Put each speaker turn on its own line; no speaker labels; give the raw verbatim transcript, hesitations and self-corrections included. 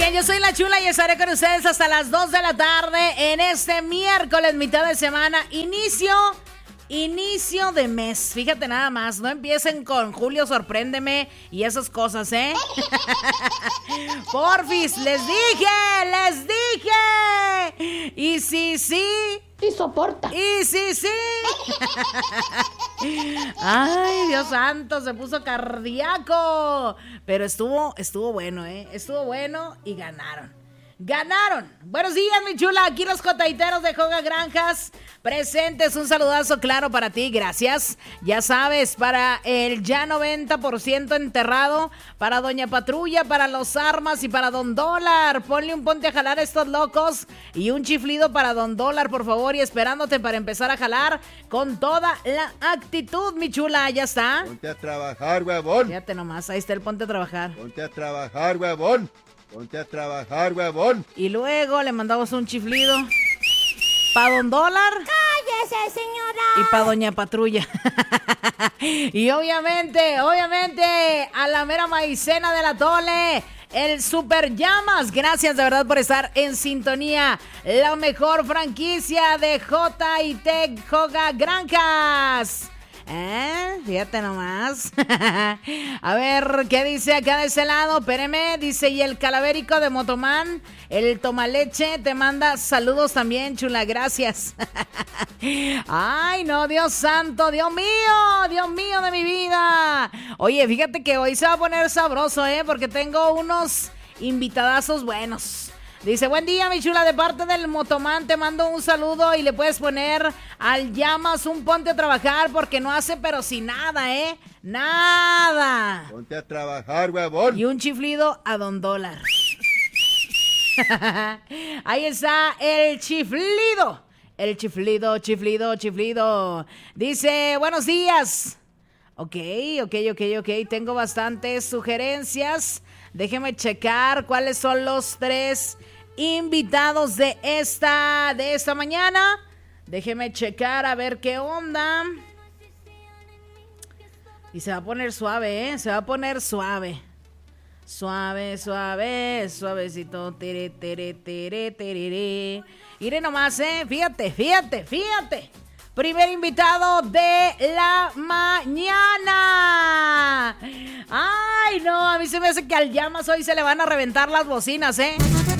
bien, yo soy la Chula y estaré con ustedes hasta las dos de la tarde en este miércoles, mitad de semana, inicio, inicio de mes. Fíjate nada más, no empiecen con Julio Sorpréndeme y esas cosas, ¿eh? Porfis, les dije, les dije. Y sí, sí.
Y soporta.
Y sí, sí. Ay, Dios santo, se puso cardíaco. Pero estuvo, estuvo bueno, ¿eh? Estuvo bueno y ganaron. ¡Ganaron! Buenos días, mi chula. Aquí los cotaiteros de Joga Granjas presentes. Un saludazo claro para ti. Gracias. Ya sabes, para el ya noventa por ciento enterrado, para Doña Patrulla, para los Armas y para Don Dólar. Ponle un ponte a jalar a estos locos y un chiflido para Don Dólar, por favor. Y esperándote para empezar a jalar con toda la actitud, mi chula. Ya está.
Ponte a trabajar, huevón.
Fíjate nomás. Ahí está el ponte a trabajar.
Ponte a trabajar, huevón. Ponte a trabajar, huevón.
Y luego le mandamos un chiflido para Don Dólar.
¡Cállese, señora!
Y para Doña Patrulla. Y obviamente, obviamente, a la mera maicena de la Tole, el Super Llamas. Gracias de verdad por estar en sintonía. La mejor franquicia de J y T Joga Granjas. ¿Eh? Fíjate nomás. A ver, ¿qué dice acá de ese lado? Espéreme, dice, y el calavérico de Motomán, el Tomaleche, te manda saludos también, chula, gracias. Ay, no, Dios santo, Dios mío, Dios mío de mi vida. Oye, fíjate que hoy se va a poner sabroso, ¿eh? Porque tengo unos invitadazos buenos. Dice, buen día, mi chula, de parte del Motomán te mando un saludo y le puedes poner al Llamas un ponte a trabajar porque no hace pero sin nada, ¿eh? Nada.
Ponte a trabajar, huevón.
Y un chiflido a Don Dólar. Ahí está el chiflido. El chiflido, chiflido, chiflido. Dice, buenos días. Ok, ok, ok, ok. Tengo bastantes sugerencias. Déjeme checar cuáles son los tres invitados de esta, de esta mañana. Déjeme checar a ver qué onda. Y se va a poner suave, ¿eh? Se va a poner suave. Suave, suave, suavecito. Tere, tere, tere, tere. Mire nomás, ¿eh? Fíjate, fíjate, fíjate. Primer invitado de la mañana. Ay, no, a mí se me hace que al Llamas hoy se le van a reventar las bocinas, ¿eh?